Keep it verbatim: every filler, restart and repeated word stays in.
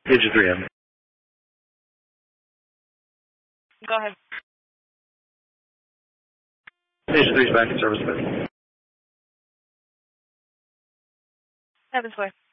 Agent three M. Go ahead. Agent three's back in service. Have this way.